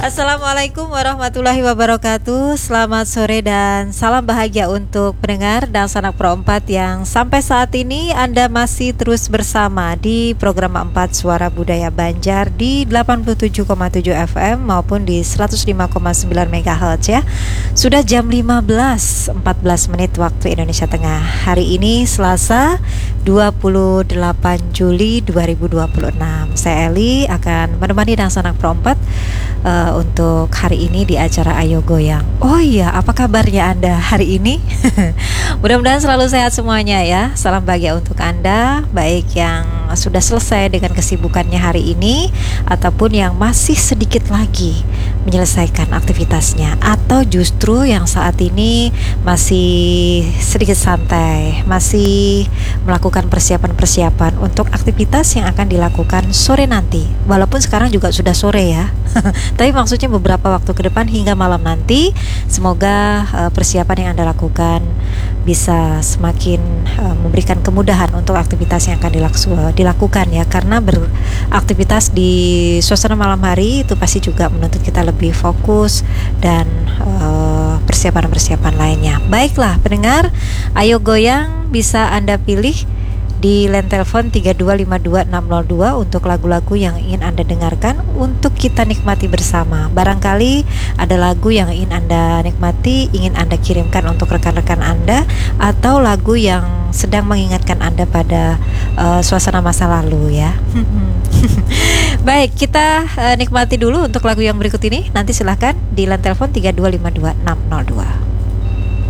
Assalamualaikum warahmatullahi wabarakatuh. Selamat sore dan salam bahagia untuk pendengar dan sanak pro 4 yang sampai saat ini Anda masih terus bersama di program 4 Suara Budaya Banjar di 87,7 FM maupun di 105,9 MHz ya. Sudah jam 15.14 menit waktu Indonesia Tengah. Hari ini Selasa 28 Juli 2026. Saya Eli akan menemani dan sanak pro 4 untuk hari ini di acara Ayo Goyang. Oh iya, apa kabarnya Anda hari ini? Mudah-mudahan selalu sehat semuanya ya. Salam bahagia untuk Anda, baik yang sudah selesai dengan kesibukannya hari ini ataupun yang masih sedikit lagi menyelesaikan aktivitasnya, atau justru yang saat ini masih sedikit santai, masih melakukan persiapan-persiapan untuk aktivitas yang akan dilakukan sore nanti. Walaupun sekarang juga sudah sore ya. Tapi maksudnya beberapa waktu ke depan hingga malam nanti, semoga persiapan yang Anda lakukan bisa semakin memberikan kemudahan untuk aktivitas yang akan dilakukan ya. Karena beraktivitas di suasana malam hari itu pasti juga menuntut kita lebih fokus dan persiapan-persiapan lainnya. Baiklah pendengar, Ayo Goyang bisa Anda pilih di line telepon 3252602 untuk lagu-lagu yang ingin Anda dengarkan untuk kita nikmati bersama. Barangkali ada lagu yang ingin Anda nikmati, ingin Anda kirimkan untuk rekan-rekan Anda, atau lagu yang sedang mengingatkan Anda pada suasana masa lalu ya. Baik, kita nikmati dulu untuk lagu yang berikut ini. Nanti silahkan di line telepon 3252602.